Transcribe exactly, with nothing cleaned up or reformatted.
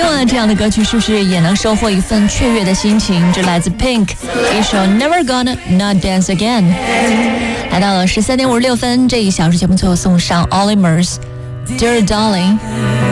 哇，这样的歌曲是不是也能收获一份雀跃的心情？这来自 Pink 一首 Never Gonna Not Dance Again。 来到了十三点五十六分，这一小时节目最后送上 Olimers Dear Darling。